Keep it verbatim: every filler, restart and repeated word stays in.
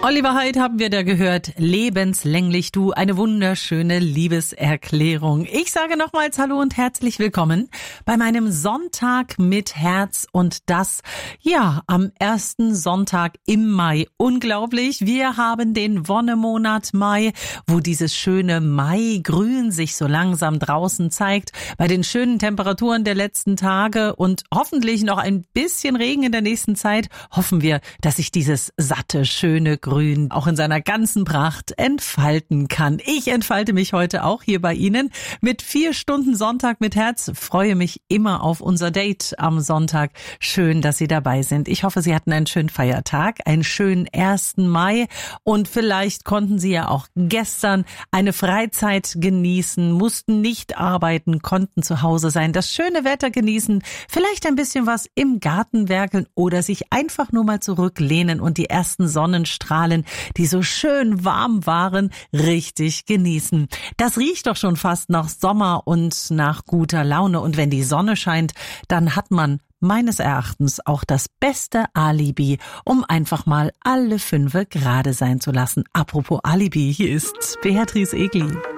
Oliver Haidt haben wir da gehört. Lebenslänglich du, eine wunderschöne Liebeserklärung. Ich sage nochmals Hallo und herzlich willkommen bei meinem Sonntag mit Herz und das, ja, am ersten Sonntag im Mai. Unglaublich, wir haben den Wonnemonat Mai, wo dieses schöne Maigrün sich so langsam draußen zeigt. Bei den schönen Temperaturen der letzten Tage und hoffentlich noch ein bisschen Regen in der nächsten Zeit, hoffen wir, dass sich dieses satte, schöne Grün auch in seiner ganzen Pracht entfalten kann. Ich entfalte mich heute auch hier bei Ihnen mit vier Stunden Sonntag mit Herz. Freue mich immer auf unser Date am Sonntag. Schön, dass Sie dabei sind. Ich hoffe, Sie hatten einen schönen Feiertag, einen schönen ersten Mai und vielleicht konnten Sie ja auch gestern eine Freizeit genießen, mussten nicht arbeiten, konnten zu Hause sein, das schöne Wetter genießen, vielleicht ein bisschen was im Garten werkeln oder sich einfach nur mal zurücklehnen und die ersten Sonnenstrahlen, die so schön warm waren, richtig genießen. Das riecht doch schon fast nach Sommer und nach guter Laune. Und wenn die Sonne scheint, dann hat man meines Erachtens auch das beste Alibi, um einfach mal alle Fünfe gerade sein zu lassen. Apropos Alibi, hier ist Beatrice Egli.